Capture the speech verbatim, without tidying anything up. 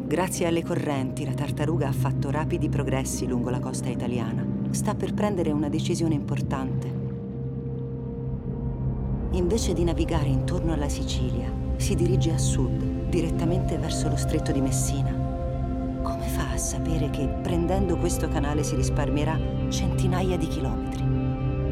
Grazie alle correnti, la tartaruga ha fatto rapidi progressi lungo la costa italiana. Sta per prendere una decisione importante. Invece di navigare intorno alla Sicilia, si dirige a sud, direttamente verso lo stretto di Messina. Come fa a sapere che prendendo questo canale si risparmierà centinaia di chilometri?